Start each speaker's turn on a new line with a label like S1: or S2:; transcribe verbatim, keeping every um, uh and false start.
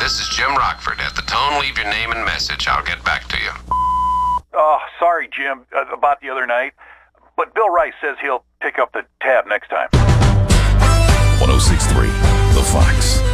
S1: This is Jim Rockford. At the tone, leave your name and message. I'll get back to you.
S2: Oh, sorry, Jim, uh, about the other night. But Bill Rice says he'll pick up the tab next time.
S3: one oh six point three, The Fox.